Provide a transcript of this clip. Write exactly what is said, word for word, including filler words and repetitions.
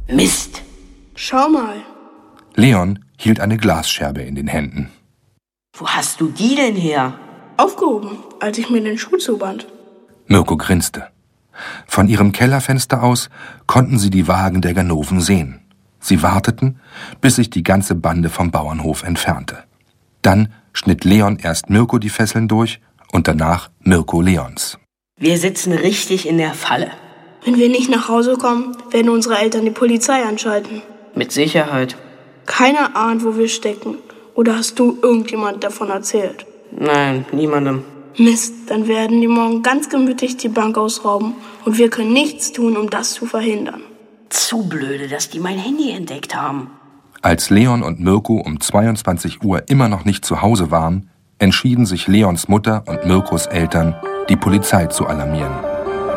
Mist. Schau mal. Leon hielt eine Glasscherbe in den Händen. Wo hast du die denn her? Aufgehoben, als ich mir den Schuh zuband. Mirko grinste. Von ihrem Kellerfenster aus konnten sie die Wagen der Ganoven sehen. Sie warteten, bis sich die ganze Bande vom Bauernhof entfernte. Dann schnitt Leon erst Mirko die Fesseln durch und danach Mirko Leons. Wir sitzen richtig in der Falle. Wenn wir nicht nach Hause kommen, werden unsere Eltern die Polizei anschalten. Mit Sicherheit. Keiner ahnt, wo wir stecken. Oder hast du irgendjemand davon erzählt? Nein, niemandem. Mist, dann werden die morgen ganz gemütlich die Bank ausrauben und wir können nichts tun, um das zu verhindern. Zu blöde, dass die mein Handy entdeckt haben. Als Leon und Mirko um zweiundzwanzig Uhr immer noch nicht zu Hause waren, entschieden sich Leons Mutter und Mirkos Eltern, die Polizei zu alarmieren.